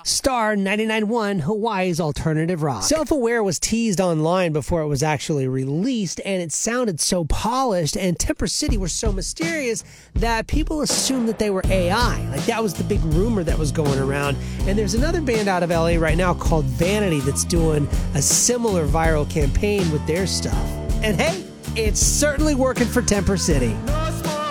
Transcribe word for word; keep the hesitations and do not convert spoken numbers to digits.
Star ninety-nine point one, Hawaii's alternative rock. Self-Aware was teased online before it was actually released, and it sounded so polished, and Temper City were so mysterious that people assumed that they were A I. Like, that was the big rumor that was going around. And there's another band out of L A right now called Vanity that's doing a similar viral campaign with their stuff. And hey, it's certainly working for Temper City.